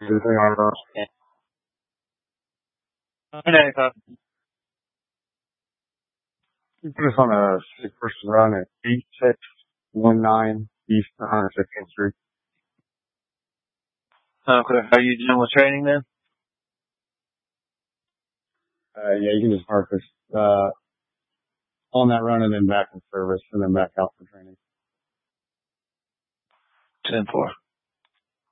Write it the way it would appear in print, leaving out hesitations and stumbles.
Everything on our You put us on a 6-person run at 8619 East 115th Street. Okay. How are you doing with training then? Yeah, you can just park us, on that run and then back in service and then back out for training. 10-4.